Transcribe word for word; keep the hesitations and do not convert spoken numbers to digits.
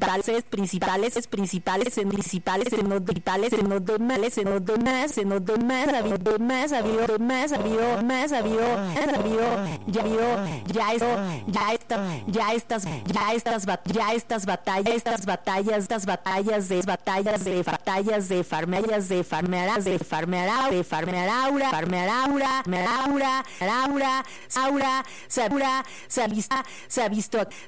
principales, principales, principales, en principales, en los principales, en los demás, en los demás, en los demás, ha habido demás, ha habido más, ha habido más, ha habido, ha habido, ya ha habido, ya esto, ya esta, ya estas, ya estas, ya estas batallas, estas batallas, estas batallas de batallas de batallas de farmeras, de farmeras, de farmera, de farmeraura, farmeraura, meraura, aura, aura, se ha visto, se ha visto,